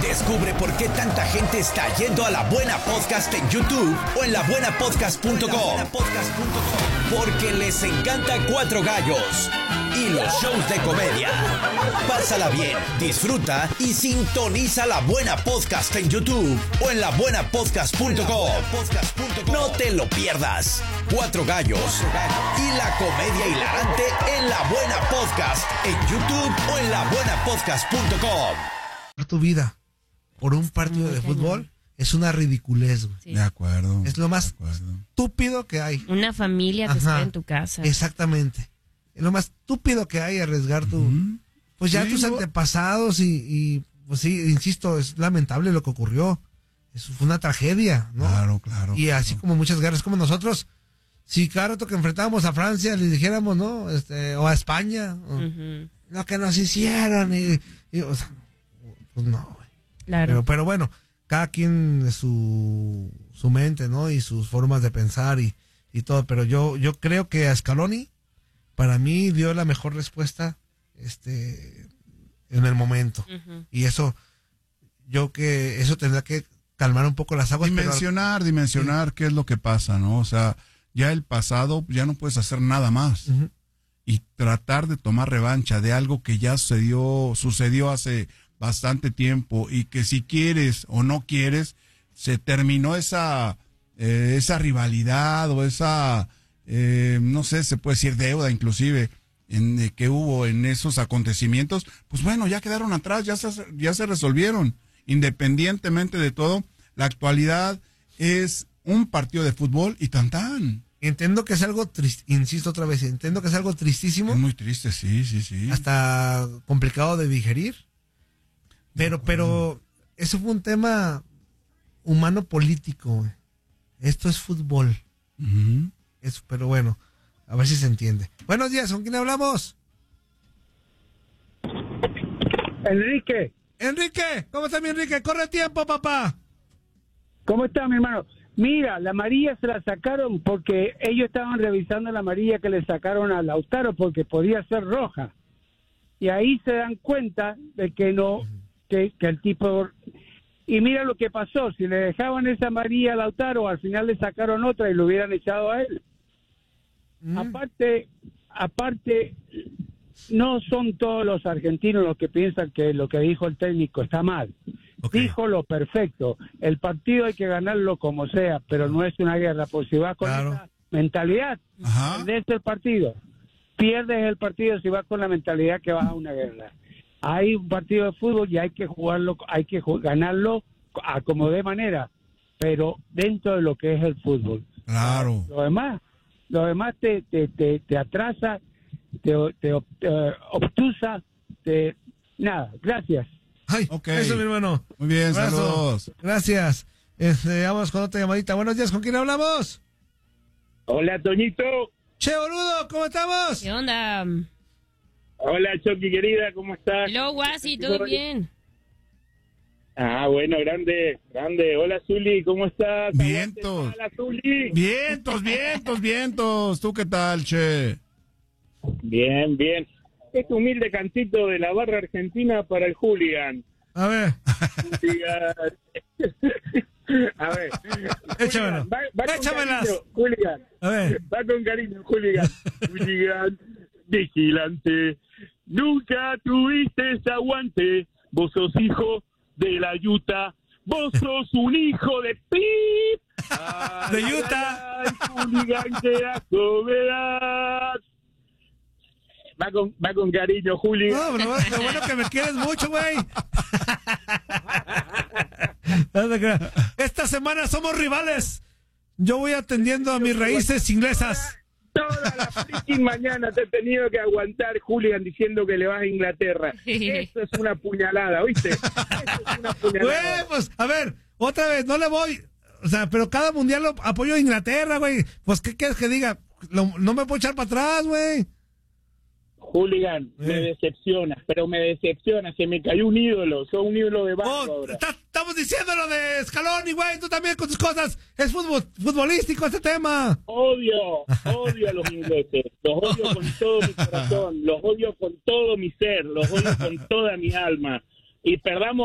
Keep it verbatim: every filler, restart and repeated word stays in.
Descubre por qué tanta gente está yendo a La Buena Podcast en YouTube o en la buena podcast punto com. Porque les encanta Cuatro Gallos y los shows de comedia. Pásala bien, disfruta y sintoniza La Buena Podcast en YouTube o en la buena podcast punto com. No te lo pierdas. Cuatro Gallos y la comedia hilarante en La Buena Podcast en YouTube o en la buena podcast punto com. Tu vida por un partido de fútbol es una ridiculez, güey. Sí. De acuerdo. Es lo más de acuerdo. estúpido que hay. Una familia que Ajá. está en tu casa. Exactamente. Es lo más estúpido que hay arriesgar tu... Ujú. Pues ya Sí, tus no. antepasados y, y, pues sí, insisto, es lamentable lo que ocurrió. Eso fue una tragedia, ¿no? Claro, claro. Y así claro. como muchas guerras, como nosotros, si cada rato que enfrentábamos a Francia le dijéramos, ¿no? Este, o a España, o, Ujú. lo que nos hicieron, y, y, o sea, pues no, güey. Claro. Pero, pero bueno, cada quien su, su mente, ¿no? Y sus formas de pensar y, y todo. Pero yo, yo creo que a Scaloni, para mí, dio la mejor respuesta, este, en el momento. Ujú. Y eso, yo que, eso tendrá que calmar un poco las aguas. pero- Dimensionar, dimensionar qué es lo que pasa, ¿no? O sea, ya el pasado, ya no puedes hacer nada más. Ujú. Y tratar de tomar revancha de algo que ya sucedió, sucedió hace bastante tiempo y que si quieres o no quieres, se terminó esa, eh, esa rivalidad o esa, eh, no sé, se puede decir deuda inclusive, en, eh, que hubo en esos acontecimientos, pues bueno, ya quedaron atrás, ya se, ya se resolvieron. Independientemente de todo, la actualidad es un partido de fútbol y tan tan. Entiendo que es algo triste, insisto otra vez, entiendo que es algo tristísimo, Es muy triste, sí, sí, sí. hasta complicado de digerir, pero, pero eso fue un tema humano político, güey. Esto es fútbol, Ujú. eso, pero bueno, a ver si se entiende. Buenos días, ¿con quién hablamos? Enrique, Enrique, ¿cómo está mi Enrique? Corre tiempo, papá. ¿cómo está, mi hermano? Mira, la amarilla se la sacaron porque ellos estaban revisando la amarilla que le sacaron a Lautaro porque podía ser roja. Y ahí se dan cuenta de que no, que, que el tipo... Y mira lo que pasó, si le dejaban esa amarilla a Lautaro, al final le sacaron otra y lo hubieran echado a él. Mm. Aparte, aparte, no son todos los argentinos los que piensan que lo que dijo el técnico está mal. Ok. Dijo lo perfecto. El partido hay que ganarlo como sea, pero no es una guerra. Pues si vas con Claro. esa mentalidad, Ajá. perdés el partido. Pierdes el partido si vas con la mentalidad que vas a una guerra. Hay un partido de fútbol y hay que jugarlo, hay que ju- ganarlo a como de manera, pero dentro de lo que es el fútbol. Claro. Lo demás, lo demás te, te, te, te atrasa, te, te, te obtusa, te... Nada, gracias. Ay, Ok. eso, mi hermano. Muy bien, Abrazo. saludos. Gracias. Este, vamos con otra llamadita. Buenos días, ¿con quién hablamos? Hola, Toñito. Che, boludo, ¿cómo estamos? ¿Qué onda? Hola, Choqui, querida, ¿cómo estás? Hello, Guasi, ¿todo bien? Ah, bueno, grande, grande. Hola, Zuli, ¿cómo estás? Vientos. Hola, Zuli. Vientos, vientos, vientos. ¿Tú qué tal, che? Bien, bien. Este humilde cantito de la barra argentina para el hooligan. A ver, Hooligan. A ver. Échamelo. Hooligan, va- va con Échamelas. cariño, Hooligan. a ver. Va con cariño, hooligan. Hooligan, vigilante. Nunca tuviste ese aguante. Vos sos hijo de la yuta. Vos sos un hijo de pip. Ay, De Utah. ay, ay, hooligan, que asco me das. Va con, va con cariño, hooligan. No, pero lo bueno que me quieres mucho, güey. No te creas. Esta semana somos rivales. Yo voy atendiendo a mis raíces inglesas. Toda la freaking mañana te he tenido que aguantar, Julián, diciendo que le vas a Inglaterra. Eso es una puñalada, ¿oíste? Eso es una Güey, puñalada. pues, a ver, otra vez, no le voy. O sea, pero cada mundial lo apoyo a Inglaterra, güey. Pues, ¿qué quieres que diga? Lo- no me puedo echar para atrás, güey. Hooligan, me Eh. decepcionas, pero me decepcionas. Se me cayó un ídolo, soy un ídolo de barco Oh, ahora. está- estamos diciendo lo de Scaloni, güey. Tú también con tus cosas. Es fútbol, futbolístico este tema. Odio, odio a los ingleses. Los odio con todo mi corazón. Los odio con todo mi ser. Los odio con toda mi alma. Y perdamos